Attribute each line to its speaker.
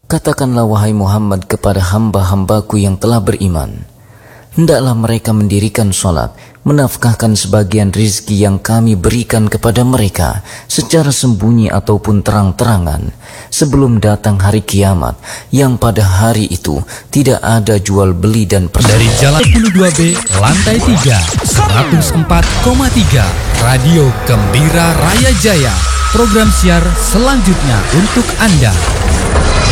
Speaker 1: Katakanlah wahai Muhammad kepada hamba-hambaku yang telah beriman, hendaklah mereka mendirikan sholat, menafkahkan sebagian rizki yang kami berikan kepada mereka secara sembunyi ataupun terang-terangan, sebelum datang hari kiamat, yang pada hari itu tidak ada jual beli dan
Speaker 2: Dari Jalan 22B, Lantai 3, 104,3, Radio Gembira Raya Jaya. Program siar selanjutnya untuk Anda.